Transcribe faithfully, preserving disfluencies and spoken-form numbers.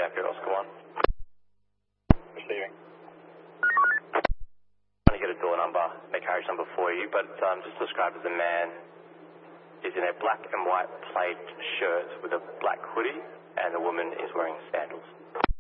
accurate, Oscar one. Receiving. Trying to get a door number, a carriage number for you, but um, just described as a man is in a black and white plaid shirt with a black hoodie, and the woman is wearing sandals.